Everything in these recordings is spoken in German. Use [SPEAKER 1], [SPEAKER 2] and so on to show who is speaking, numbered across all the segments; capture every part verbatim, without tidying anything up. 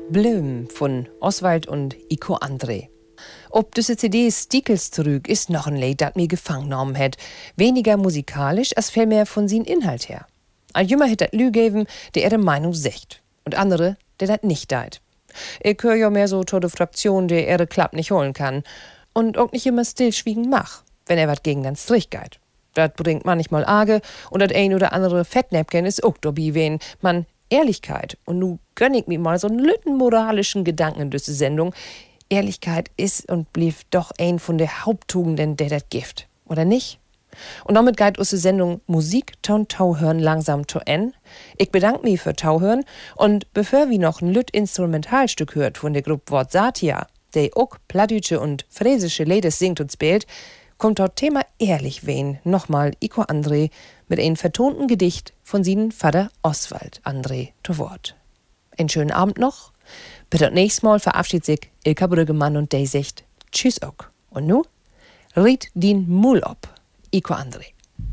[SPEAKER 1] Blöm von Oswald und Iko André. Ob diese C D Stiekels zurück ist noch ein Lied, das mir gefangen genommen hat. Weniger musikalisch, als vielmehr von sin Inhalt her. Ein Jümmer hätt dat Lü geben, der ihre Meinung secht. Und andere, der dat nicht deit. Ich hör ja mehr so to de Fraktion, der ihre Klapp nicht holen kann. Und auch nicht immer stillschwiegen mach, wenn er wat gegen den Strich geht. Dat bringt manchmal Arge und dat ein oder andere Fettnäpfchen ist auch dabei, wen man Ehrlichkeit. Und nu gönn ich mir mal so einen lütten moralischen Gedanken in diese Sendung. Ehrlichkeit ist und blieb doch ein von der Haupttugenden, der dat gift. Oder nicht? Und damit geht unsere Sendung Musik ton Tauhören langsam zu Ende. Ich bedanke mich für Tauhören und bevor wir noch ein lütt Instrumentalstück hört von der Gruppe Wort Satia, der auch plattdeutsche und fräsische Lieder singt und spielt, kommt dort Thema ehrlich wen nochmal Iko André mit einem vertonten Gedicht von seinem Vater Oswald André zu Wort. Einen schönen Abend noch. Bitte nächstes Mal verabschiedet sich Ilka Brüggemann und der sagt Tschüss auch. Und nu, riet din Mul ob, Iko André.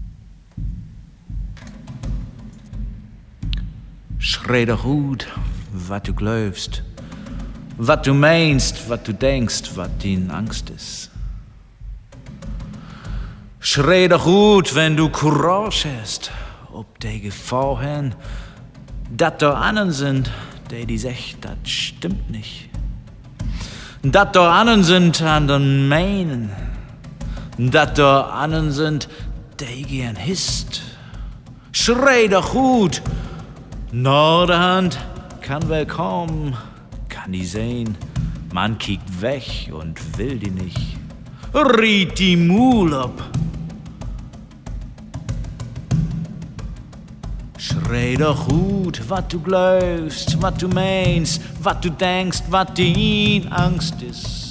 [SPEAKER 2] Schrei doch gut, wat du glaubst, wat du meinst, wat du denkst, wat din Angst ist. Schrei doch gut, wenn du Courage hast, ob de Gefahr hen, dat da annen sind, de die sech, dat stimmt nicht. Dat da annen sind an den meinen, dat da annen sind, de gern hist. Schrei doch gut, na der Hand kann wel kommen, kann die sehen, man kiekt weg und will die nicht. Riet die Mul ab. Schrei doch gut, wat du glaubst, wat du meinst, wat du denkst, wat din Angst ist.